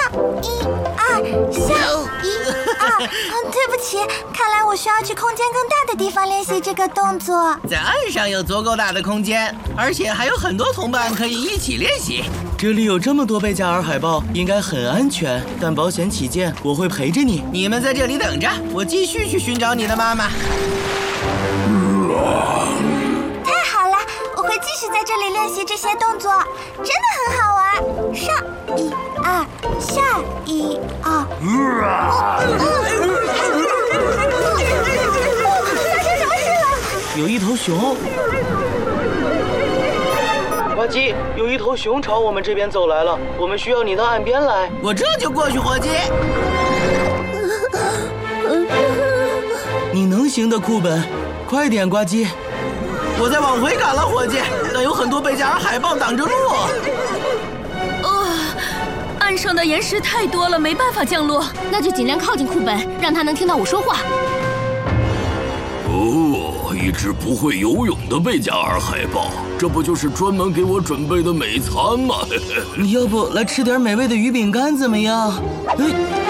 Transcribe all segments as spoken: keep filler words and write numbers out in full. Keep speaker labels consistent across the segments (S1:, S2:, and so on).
S1: 一二，下一二。嗯，对不起，看来我需要去空间更大的地方练习这个动作。
S2: 在岸上有足够大的空间，而且还有很多同伴可以一起练习。
S3: 这里有这么多贝加尔海豹，应该很安全。但保险起见，我会陪着你。
S2: 你们在这里等着，我继续去寻找你的妈妈。
S1: 太好了，我会继续在这里练习这些动作，真的很好玩。上一二，下一二。发生什么事了？
S3: 有一头熊。呱唧，有一头熊朝我们这边走来了，我们需要你到岸边来。
S2: 我这就过去，伙计。
S3: 你能行的，库本，快点，呱唧。
S2: 我在往回赶了，伙计，但有很多贝加尔海豹挡着路。
S4: 哦，岸上的岩石太多了，没办法降落。
S5: 那就尽量靠近库本，让他能听到我说话。
S6: 哦，一只不会游泳的贝加尔海豹，这不就是专门给我准备的美餐吗？
S3: 你要不来吃点美味的鱼饼干怎么样？哎，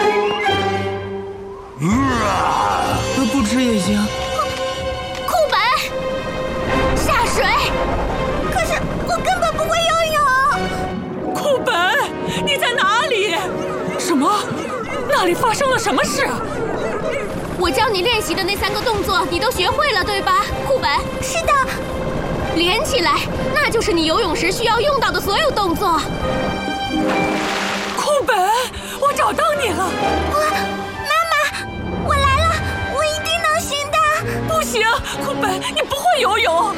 S3: 呃，不吃也行。
S5: 库本，下水。
S1: 可是我根本不会游泳。
S4: 库本，你在哪里？什么？那里发生了什么事？
S5: 我教你练习的那三个动作，你都学会了，对吧，库本？
S1: 是的。
S5: 连起来，那就是你游泳时需要用到的所有动作。
S4: 库本，我找到你了。
S1: 我，妈妈，我来了，我一定能行的。
S4: 不行，库本，你不会游泳。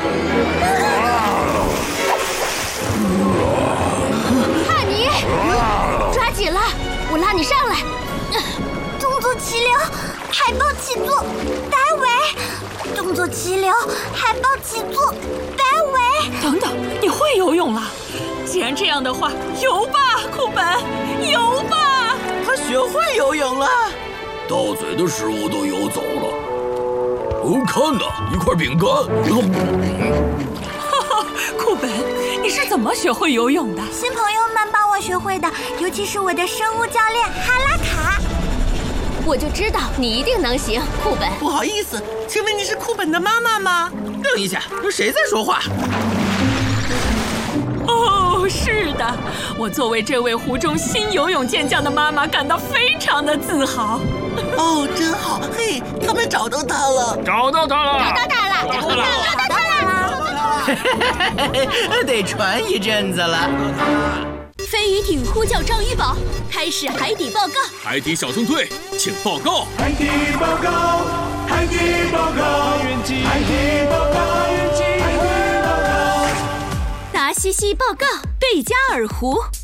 S5: 帕尼，抓紧了，我拉你上来。
S1: 动作齐流，海豹起坐，摆尾。动作齐流，海豹起坐，摆尾。
S4: 等等，你会游泳了？既然这样的话，游吧，库本，游吧。
S2: 他学会游泳了，
S6: 到嘴的食物都游走了。哦，看呐，一块饼干。
S4: 哈哈，库本，你是怎么学会游泳的？
S1: 新朋友们帮我学会的，尤其是我的生物教练哈拉卡。
S5: 我就知道你一定能行，库本。
S2: 不好意思，请问你是库本的妈妈吗？等一下，谁在说话？
S4: 哦，是的，我作为这位湖中新游泳健将的妈妈，感到非常的自豪。
S2: 哦，真好！嘿，他们找到他了，
S6: 找到他了，
S5: 找到他了，找到他了，找到他
S2: 了。得传一阵子了。
S5: 飞鱼艇呼叫章鱼堡，开始海底报告。
S6: 海底小纵队，请报告。
S7: 海底报告，海底报告，海底报告，海底报告。
S5: 达西西报告，贝加尔湖。